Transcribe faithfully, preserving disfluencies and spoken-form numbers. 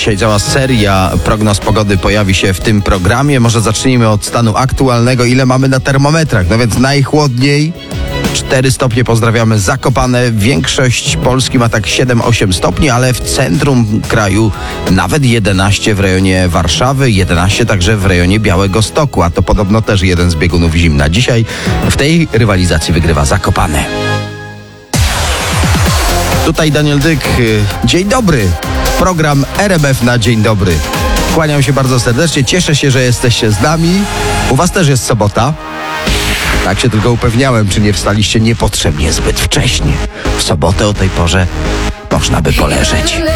Dzisiaj cała seria prognoz pogody pojawi się w tym programie. Może zacznijmy od stanu aktualnego. Ile mamy na termometrach? No więc najchłodniej cztery stopnie, pozdrawiamy Zakopane. Większość Polski ma tak siedem osiem stopni, ale w centrum kraju nawet jedenaście w rejonie Warszawy, jedenaście także w rejonie Białegostoku, a to podobno też jeden z biegunów zimna. Dzisiaj w tej rywalizacji wygrywa Zakopane. Tutaj Daniel Dyk. Dzień dobry. Program R M F na dzień dobry. Kłaniam się bardzo serdecznie. Cieszę się, że jesteście z nami. U was też jest sobota. Tak się tylko upewniałem, czy nie wstaliście niepotrzebnie zbyt wcześnie. W sobotę o tej porze można by poleżeć.